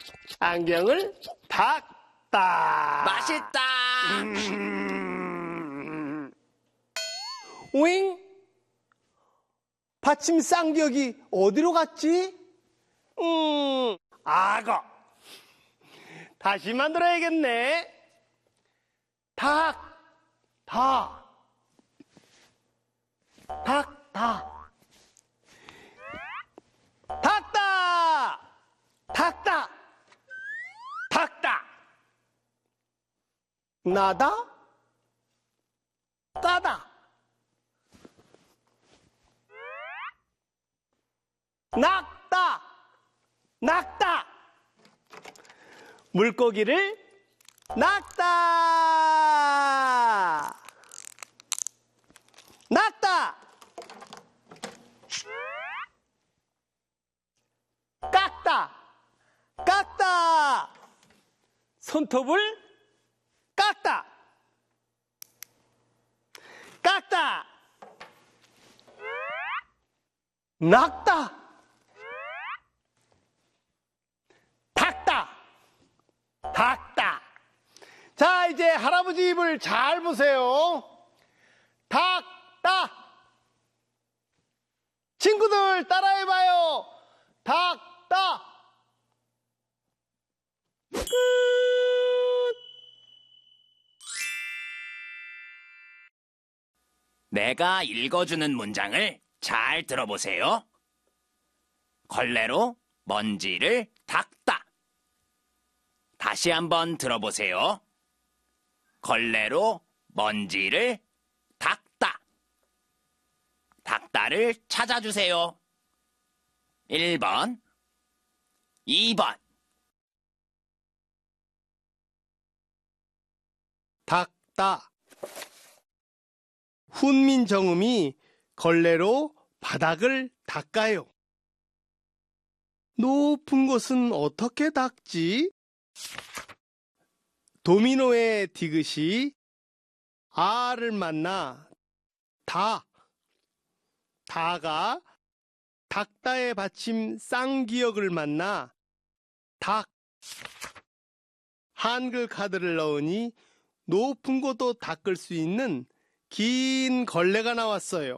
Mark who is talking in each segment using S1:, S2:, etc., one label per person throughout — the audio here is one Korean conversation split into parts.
S1: 안경을 닦다.
S2: 맛있다.
S1: 오잉? 받침 쌍기역이 어디로 갔지? 악어. 다시 만들어야겠네. 닭, 다. 닭, 다. 닭다! 닭다! 닭다! 나다? 까다. 낙다! 낙다! 물고기를 낙다! 낙다! 깎다! 깎다! 손톱을 깎다! 깎다! 낙다! 닭다! 닭다! 자, 이제 할아버지 입을 잘 보세요. 닭다! 친구들 따라해봐요. 닭다! 끝!
S2: 내가 읽어주는 문장을 잘 들어보세요. 걸레로 먼지를 닦다. 다시 한번 들어보세요. 걸레로 먼지를 닦다. 닦다를 찾아주세요. 1번, 2번.
S1: 닦다. 훈민정음이 걸레로 바닥을 닦아요. 높은 곳은 어떻게 닦지? 도미노의 디귿이 아를 만나 다가 닦다의 받침 쌍기역을 만나 닭. 한글 카드를 넣으니 높은 곳도 닦을 수 있는 긴 걸레가 나왔어요.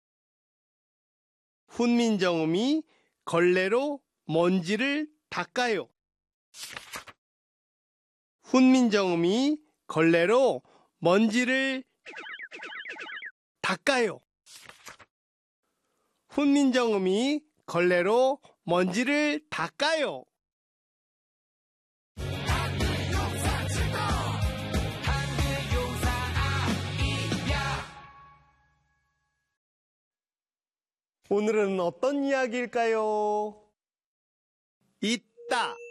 S1: 훈민정음이 걸레로 먼지를 닦아요. 훈민정음이 걸레로 먼지를 닦아요. 훈민정음이 걸레로 먼지를 닦아요. 오늘은 어떤 이야기일까요? 있다.